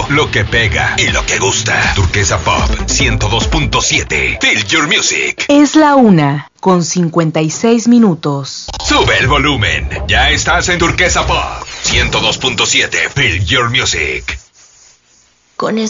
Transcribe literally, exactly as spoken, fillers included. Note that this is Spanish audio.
todo lo que pega y lo que gusta. Turquesa Pop ciento dos punto siete. Feel your music. Es la una con cincuenta y seis minutos. Sube el volumen. Ya estás en Turquesa Pop ciento dos punto siete. Feel your music. Con esa